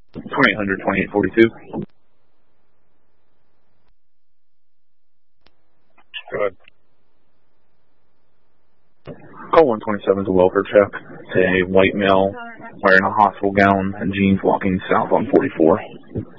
2800, 2842. Go ahead. Call 127 is a welfare check. It's a white male wearing a hospital gown and jeans walking south on 44.